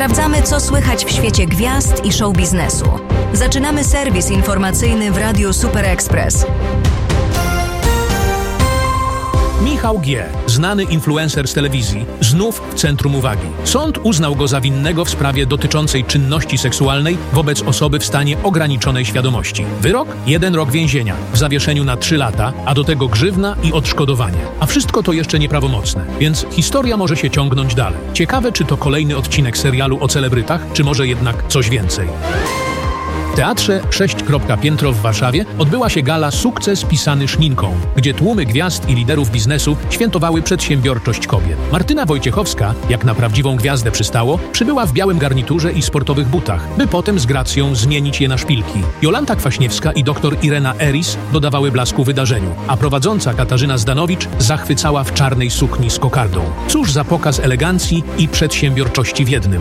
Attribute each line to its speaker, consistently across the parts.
Speaker 1: Sprawdzamy, co słychać w świecie gwiazd i show biznesu. Zaczynamy serwis informacyjny w Radiu Super Express.
Speaker 2: Michał G., znany influencer z telewizji, znów w centrum uwagi. Sąd uznał go za winnego w sprawie dotyczącej czynności seksualnej wobec osoby w stanie ograniczonej świadomości. Wyrok? 1 rok więzienia, w zawieszeniu na 3 lata, a do tego grzywna i odszkodowanie. A wszystko to jeszcze nieprawomocne, więc historia może się ciągnąć dalej. Ciekawe, czy to kolejny odcinek serialu o celebrytach, czy może jednak coś więcej. W Teatrze 6. Piętro w Warszawie odbyła się gala Sukces pisany szminką, gdzie tłumy gwiazd i liderów biznesu świętowały przedsiębiorczość kobiet. Martyna Wojciechowska, jak na prawdziwą gwiazdę przystało, przybyła w białym garniturze i sportowych butach, by potem z gracją zmienić je na szpilki. Jolanta Kwaśniewska i dr Irena Eris dodawały blasku wydarzeniu, a prowadząca Katarzyna Zdanowicz zachwycała w czarnej sukni z kokardą. Cóż za pokaz elegancji i przedsiębiorczości w jednym.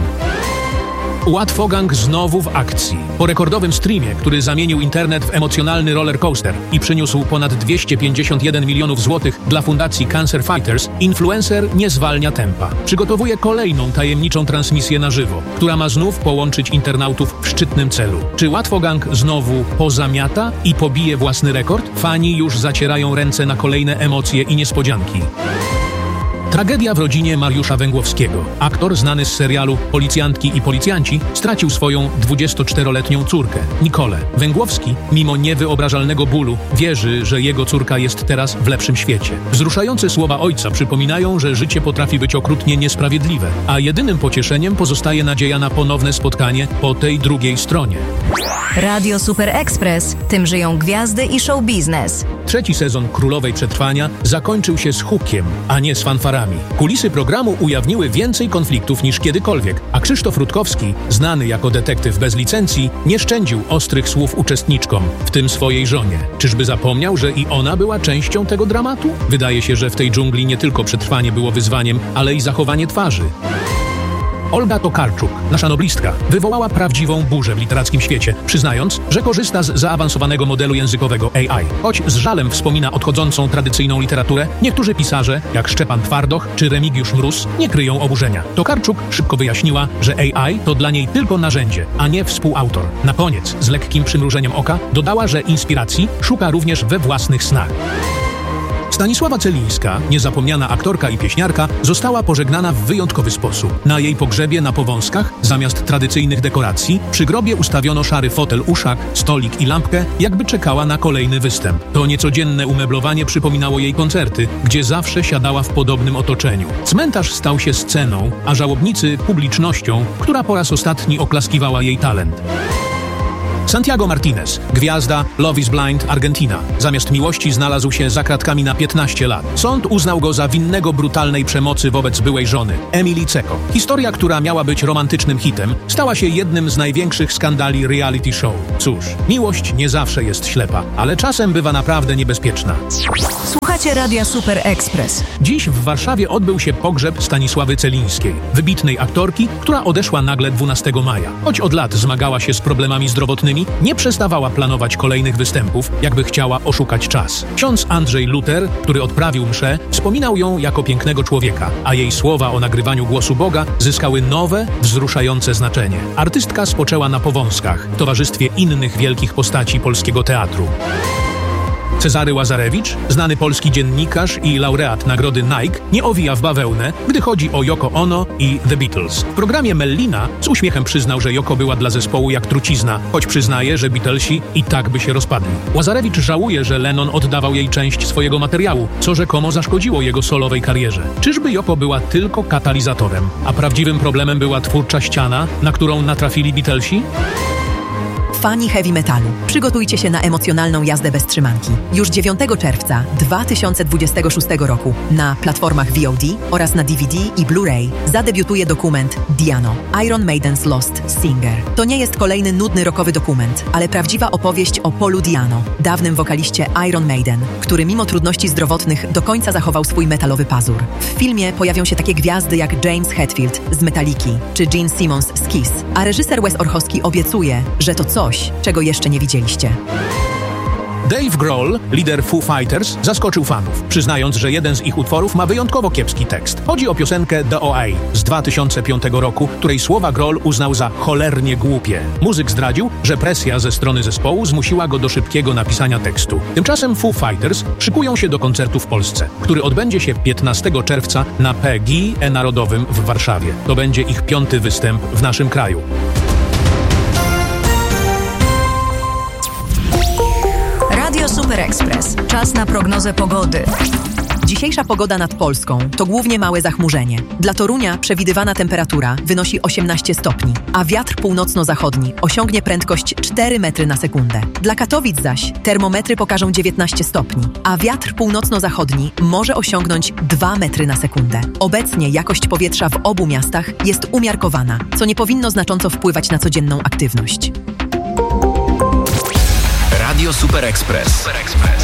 Speaker 2: Łatwogang znowu w akcji. Po rekordowym streamie, który zamienił internet w emocjonalny rollercoaster i przyniósł ponad 251 milionów złotych dla fundacji Cancer Fighters, influencer nie zwalnia tempa. Przygotowuje kolejną tajemniczą transmisję na żywo, która ma znów połączyć internautów w szczytnym celu. Czy Łatwogang znowu pozamiata i pobije własny rekord? Fani już zacierają ręce na kolejne emocje i niespodzianki. Tragedia w rodzinie Mariusza Węgłowskiego. Aktor znany z serialu Policjantki i Policjanci stracił swoją 24-letnią córkę, Nikolę. Węgłowski, mimo niewyobrażalnego bólu, wierzy, że jego córka jest teraz w lepszym świecie. Wzruszające słowa ojca przypominają, że życie potrafi być okrutnie niesprawiedliwe, a jedynym pocieszeniem pozostaje nadzieja na ponowne spotkanie po tej drugiej stronie.
Speaker 1: Radio Super Express. Tym żyją gwiazdy i show biznes.
Speaker 2: 3. sezon Królowej Przetrwania zakończył się z hukiem, a nie z fanfarami. Kulisy programu ujawniły więcej konfliktów niż kiedykolwiek, a Krzysztof Rutkowski, znany jako detektyw bez licencji, nie szczędził ostrych słów uczestniczkom, w tym swojej żonie. Czyżby zapomniał, że i ona była częścią tego dramatu? Wydaje się, że w tej dżungli nie tylko przetrwanie było wyzwaniem, ale i zachowanie twarzy. Olga Tokarczuk, nasza noblistka, wywołała prawdziwą burzę w literackim świecie, przyznając, że korzysta z zaawansowanego modelu językowego AI. Choć z żalem wspomina odchodzącą tradycyjną literaturę, niektórzy pisarze, jak Szczepan Twardoch czy Remigiusz Mróz, nie kryją oburzenia. Tokarczuk szybko wyjaśniła, że AI to dla niej tylko narzędzie, a nie współautor. Na koniec, z lekkim przymrużeniem oka, dodała, że inspiracji szuka również we własnych snach. Stanisława Celińska, niezapomniana aktorka i pieśniarka, została pożegnana w wyjątkowy sposób. Na jej pogrzebie na Powązkach, zamiast tradycyjnych dekoracji, przy grobie ustawiono szary fotel, uszak, stolik i lampkę, jakby czekała na kolejny występ. To niecodzienne umeblowanie przypominało jej koncerty, gdzie zawsze siadała w podobnym otoczeniu. Cmentarz stał się sceną, a żałobnicy publicznością, która po raz ostatni oklaskiwała jej talent. Santiago Martinez, gwiazda Love is Blind Argentina. Zamiast miłości znalazł się za kratkami na 15 lat. Sąd uznał go za winnego brutalnej przemocy wobec byłej żony, Emily Cecco. Historia, która miała być romantycznym hitem, stała się jednym z największych skandali reality show. Cóż, miłość nie zawsze jest ślepa, ale czasem bywa naprawdę niebezpieczna.
Speaker 1: Słuchacie Radia Super Express.
Speaker 2: Dziś w Warszawie odbył się pogrzeb Stanisławy Celińskiej, wybitnej aktorki, która odeszła nagle 12 maja. Choć od lat zmagała się z problemami zdrowotnymi, nie przestawała planować kolejnych występów, jakby chciała oszukać czas. Ksiądz Andrzej Luter, który odprawił mszę, wspominał ją jako pięknego człowieka, a jej słowa o nagrywaniu głosu Boga zyskały nowe, wzruszające znaczenie. Artystka spoczęła na Powązkach, w towarzystwie innych wielkich postaci polskiego teatru. Cezary Łazarewicz, znany polski dziennikarz i laureat nagrody Nike, nie owija w bawełnę, gdy chodzi o Yoko Ono i The Beatles. W programie Mellina z uśmiechem przyznał, że Yoko była dla zespołu jak trucizna, choć przyznaje, że Beatlesi i tak by się rozpadli. Łazarewicz żałuje, że Lennon oddawał jej część swojego materiału, co rzekomo zaszkodziło jego solowej karierze. Czyżby Yoko była tylko katalizatorem, a prawdziwym problemem była twórcza ściana, na którą natrafili Beatlesi?
Speaker 3: Fani heavy metalu, przygotujcie się na emocjonalną jazdę bez trzymanki. Już 9 czerwca 2026 roku na platformach VOD oraz na DVD i Blu-ray zadebiutuje dokument Diano, Iron Maiden's Lost Singer. To nie jest kolejny nudny rockowy dokument, ale prawdziwa opowieść o Paulu Diano, dawnym wokaliście Iron Maiden, który mimo trudności zdrowotnych do końca zachował swój metalowy pazur. W filmie pojawią się takie gwiazdy jak James Hetfield z Metaliki czy Gene Simmons z Kiss, a reżyser Wes Orchowski obiecuje, że to coś, czego jeszcze nie widzieliście.
Speaker 2: Dave Grohl, lider Foo Fighters, zaskoczył fanów, przyznając, że jeden z ich utworów ma wyjątkowo kiepski tekst. Chodzi o piosenkę The OA z 2005 roku, której słowa Grohl uznał za cholernie głupie. Muzyk zdradził, że presja ze strony zespołu zmusiła go do szybkiego napisania tekstu. Tymczasem Foo Fighters szykują się do koncertu w Polsce, który odbędzie się 15 czerwca na PGE Narodowym w Warszawie. To będzie ich 5. występ w naszym kraju.
Speaker 1: Radio Super Express. Czas na prognozę pogody.
Speaker 3: Dzisiejsza pogoda nad Polską to głównie małe zachmurzenie. Dla Torunia przewidywana temperatura wynosi 18 stopni, a wiatr północno-zachodni osiągnie prędkość 4 metry na sekundę. Dla Katowic zaś termometry pokażą 19 stopni, a wiatr północno-zachodni może osiągnąć 2 metry na sekundę. Obecnie jakość powietrza w obu miastach jest umiarkowana, co nie powinno znacząco wpływać na codzienną aktywność.
Speaker 4: Radio Super Express.